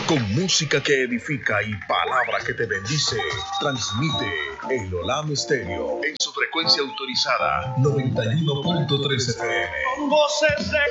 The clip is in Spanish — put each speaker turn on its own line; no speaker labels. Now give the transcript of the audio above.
Con música que edifica y palabra que te bendice, transmite el Olam Stereo en su frecuencia autorizada 91.3 FM. Con voces de